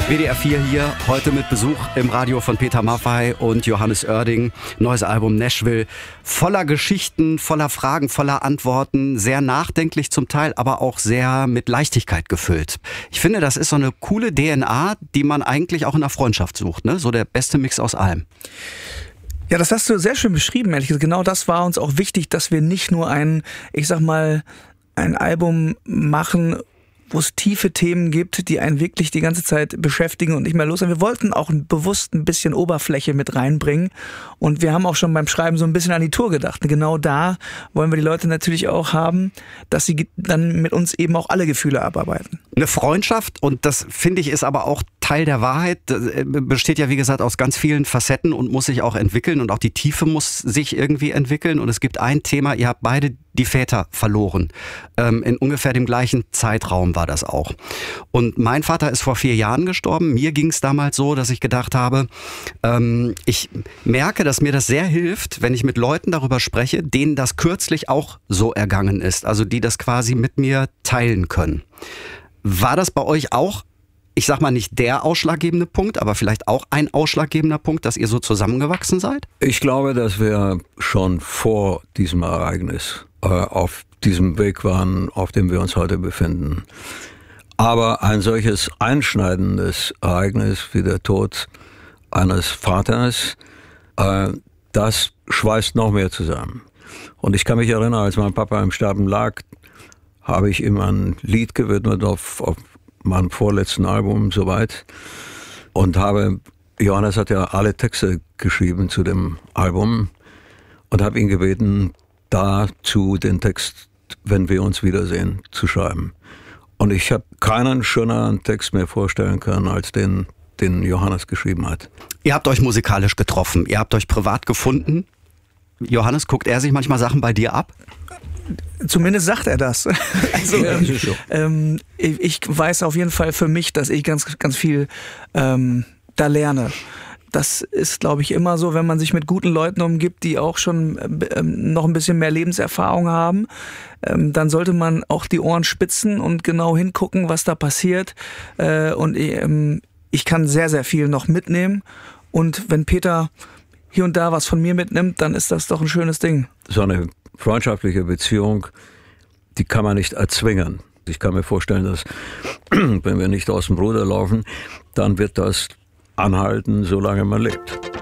WDR 4 hier, heute mit Besuch im Radio von Peter Maffay und Johannes Oerding. Neues Album Nashville, voller Geschichten, voller Fragen, voller Antworten, sehr nachdenklich zum Teil, aber auch sehr mit Leichtigkeit gefüllt. Ich finde, das ist so eine coole DNA, die man eigentlich auch in der Freundschaft sucht, ne? So der beste Mix aus allem. Ja, das hast du sehr schön beschrieben, ehrlich gesagt. Genau das war uns auch wichtig, dass wir nicht nur ein Album machen, wo es tiefe Themen gibt, die einen wirklich die ganze Zeit beschäftigen und nicht mehr loslassen. Wir wollten auch bewusst ein bisschen Oberfläche mit reinbringen und wir haben auch schon beim Schreiben so ein bisschen an die Tour gedacht. Und genau da wollen wir die Leute natürlich auch haben, dass sie dann mit uns eben auch alle Gefühle abarbeiten. Eine Freundschaft, und das finde ich ist aber auch Teil der Wahrheit, besteht ja wie gesagt aus ganz vielen Facetten und muss sich auch entwickeln und auch die Tiefe muss sich irgendwie entwickeln und es gibt ein Thema, ihr habt beide die Väter verloren. In ungefähr dem gleichen Zeitraum war das auch. Und mein Vater ist vor 4 Jahren gestorben. Mir ging es damals so, dass ich gedacht habe, ich merke, dass mir das sehr hilft, wenn ich mit Leuten darüber spreche, denen das kürzlich auch so ergangen ist. Also die das quasi mit mir teilen können. War das bei euch auch, ich sag mal nicht der ausschlaggebende Punkt, aber vielleicht auch ein ausschlaggebender Punkt, dass ihr so zusammengewachsen seid? Ich glaube, dass wir schon vor diesem Ereignis auf diesem Weg waren, auf dem wir uns heute befinden. Aber ein solches einschneidendes Ereignis wie der Tod eines Vaters, das schweißt noch mehr zusammen. Und ich kann mich erinnern, als mein Papa im Sterben lag, habe ich ihm ein Lied gewidmet auf meinem vorletzten Album soweit und Johannes hat ja alle Texte geschrieben zu dem Album und habe ihn gebeten, dazu den Text, wenn wir uns wiedersehen, zu schreiben. Und ich habe keinen schöneren Text mehr vorstellen können, als den Johannes geschrieben hat. Ihr habt euch musikalisch getroffen, ihr habt euch privat gefunden. Johannes, guckt er sich manchmal Sachen bei dir ab? Zumindest sagt er das. Also, ich weiß auf jeden Fall für mich, dass ich ganz, ganz viel da lerne. Das ist, glaube ich, immer so, wenn man sich mit guten Leuten umgibt, die auch schon noch ein bisschen mehr Lebenserfahrung haben, dann sollte man auch die Ohren spitzen und genau hingucken, was da passiert. Und ich kann sehr, sehr viel noch mitnehmen. Und wenn Peter hier und da was von mir mitnimmt, dann ist das doch ein schönes Ding. So eine freundschaftliche Beziehung, die kann man nicht erzwingen. Ich kann mir vorstellen, dass wenn wir nicht aus dem Ruder laufen, dann wird das anhalten, solange man lebt.